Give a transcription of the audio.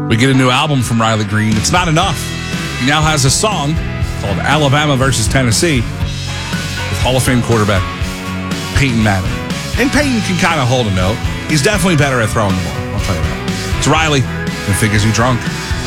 We get a new album from Riley Green. It's not enough. He now has a song called Alabama versus Tennessee with Hall of Fame quarterback Peyton Manning. And Peyton can kind of hold a note. He's definitely better at throwing the ball. I'll tell you that. It's Riley and Figures You Drunk.